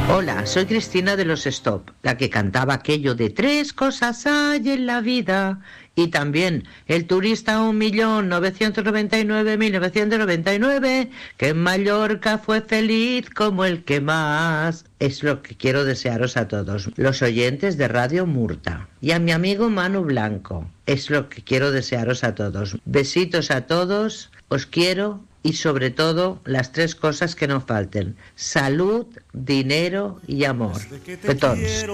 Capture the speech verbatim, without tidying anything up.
Hola, soy Cristina de los Stop, la que cantaba aquello de tres cosas hay en la vida. Y también el turista un millón novecientos noventa y nueve mil novecientos noventa y nueve, que en Mallorca fue feliz como el que más. Es lo que quiero desearos a todos, los oyentes de Radio Murta. Y a mi amigo Manu Blanco, es lo que quiero desearos a todos. Besitos a todos, os quiero. Y sobre todo, las tres cosas que no falten: salud, dinero y amor. Petons.